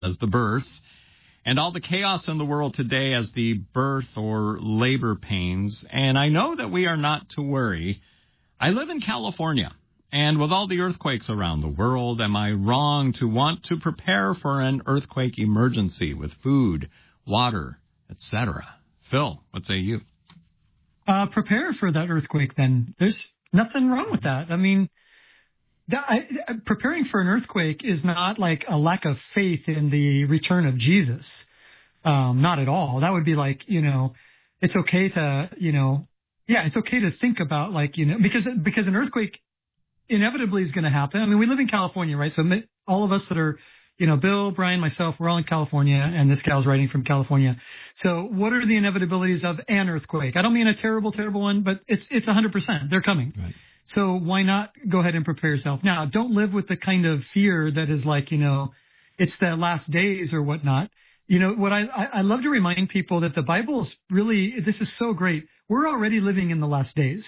as the birth, and all the chaos in the world today as the birth or labor pains. And I know that we are not to worry. I live in California, and with all the earthquakes around the world, am I wrong to want to prepare for an earthquake emergency with food, water, etc.? Phil, what say you? Prepare for that earthquake, then. There's nothing wrong with that. I mean, preparing for an earthquake is not like a lack of faith in the return of Jesus. Not at all. That would be like, it's okay to, it's okay to think about because an earthquake inevitably is going to happen. I mean, we live in California, right? So all of us that are, Bill, Brian, myself, we're all in California, and this gal's writing from California. So what are the inevitabilities of an earthquake? I don't mean a terrible, terrible one, but it's 100%. They're coming. Right. So why not go ahead and prepare yourself? Now, don't live with the kind of fear that is like, it's the last days or whatnot. What I love to remind people that the Bible's really, this is so great. We're already living in the last days.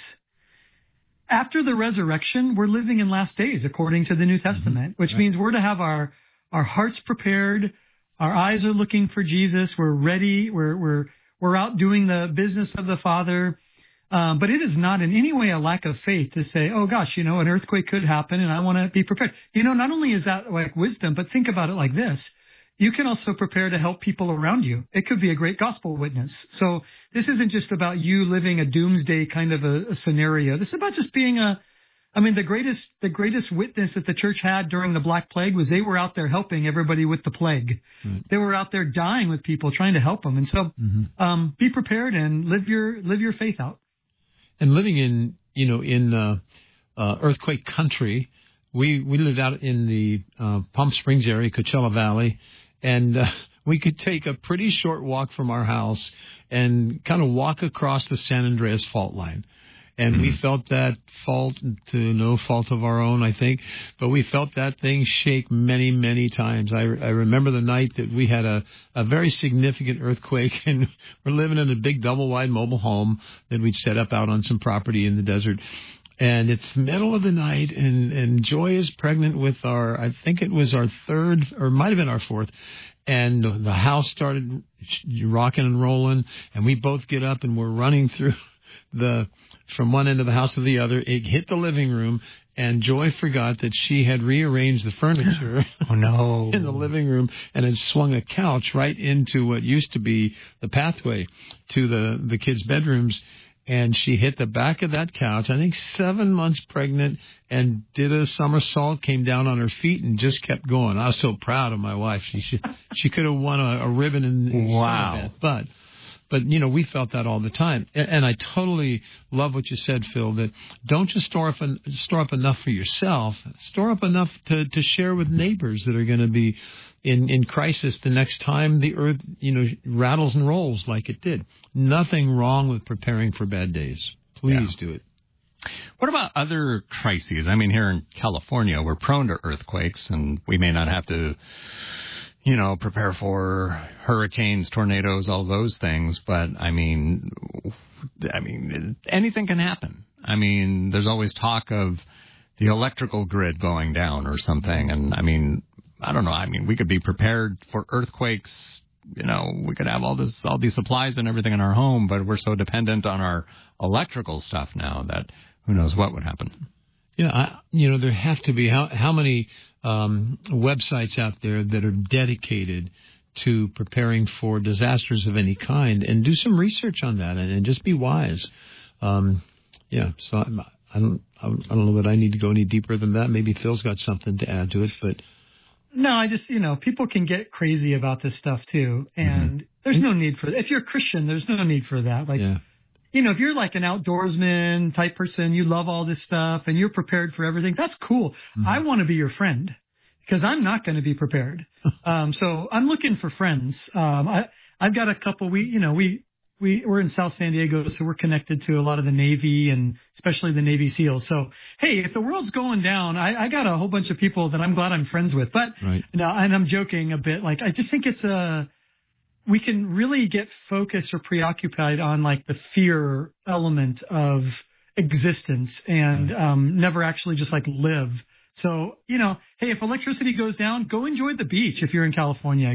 After the resurrection, we're living in last days, according to the New Testament, which means we're to have our hearts prepared. Our eyes are looking for Jesus. We're ready. We're out doing the business of the Father. But it is not in any way a lack of faith to say, oh gosh, an earthquake could happen and I want to be prepared. Not only is that like wisdom, but think about it like this. You can also prepare to help people around you. It could be a great gospel witness. So this isn't just about you living a doomsday kind of a scenario. This is about just being the greatest witness that the church had during the Black Plague was they were out there helping everybody with the plague. Right. They were out there dying with people, trying to help them. And so be prepared and live your faith out. And living in earthquake country, we lived out in the Palm Springs area, Coachella Valley, and we could take a pretty short walk from our house and kind of walk across the San Andreas fault line. And we felt that fault to no fault of our own, I think. But we felt that thing shake many, many times. I remember the night that we had a very significant earthquake, and we're living in a big double-wide mobile home that we'd set up out on some property in the desert. And it's middle of the night, and Joy is pregnant with I think it was our third, or might have been our fourth. And the house started rocking and rolling, and we both get up, and we're running through from one end of the house to the other. It hit the living room, and Joy forgot that she had rearranged the furniture oh, no. in the living room and had swung a couch right into what used to be the pathway to the kids' bedrooms. And she hit the back of that couch, I think 7 months pregnant, and did a somersault, came down on her feet, and just kept going. I was so proud of my wife. She could have won a ribbon in wow. But we felt that all the time. And I totally love what you said, Phil, that don't just store up enough for yourself. Store up enough to share with neighbors that are going to be in crisis the next time the earth, rattles and rolls like it did. Nothing wrong with preparing for bad days. Please do it. What about other crises? I mean, here in California, we're prone to earthquakes, and we may not have to prepare for hurricanes, tornadoes, all those things. But I mean, anything can happen. I mean, there's always talk of the electrical grid going down or something. And I mean, I don't know. I mean, we could be prepared for earthquakes. We could have all these supplies and everything in our home, but we're so dependent on our electrical stuff now that who knows what would happen. Yeah, there have to be how many websites out there that are dedicated to preparing for disasters of any kind, and do some research on that and just be wise. So I don't know that I need to go any deeper than that. Maybe Phil's got something to add to it, but. No, I just, people can get crazy about this stuff too. And there's no need for if you're a Christian, there's no need for that. If you're like an outdoorsman type person, you love all this stuff and you're prepared for everything. That's cool. Mm-hmm. I want to be your friend because I'm not going to be prepared. So I'm looking for friends. I've got a couple, we're in South San Diego, so we're connected to a lot of the Navy and especially the Navy SEALs. So, hey, if the world's going down, I got a whole bunch of people that I'm glad I'm friends with. But and I'm joking a bit. I just think we can really get focused or preoccupied on the fear element of existence and never actually just live So, hey, if electricity goes down, go enjoy the beach if you're in California.